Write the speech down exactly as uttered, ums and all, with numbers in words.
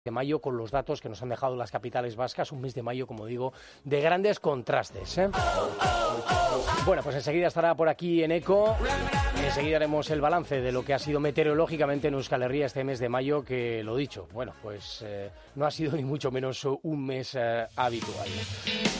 de mayo con los datos que nos han dejado las capitales vascas, un mes de mayo, como digo, de grandes contrastes, ¿eh? Bueno, pues enseguida estará por aquí en ECO, enseguida haremos el balance de lo que ha sido meteorológicamente en Euskal Herria este mes de mayo, que lo dicho, bueno, pues eh, no ha sido ni mucho menos un mes eh, habitual.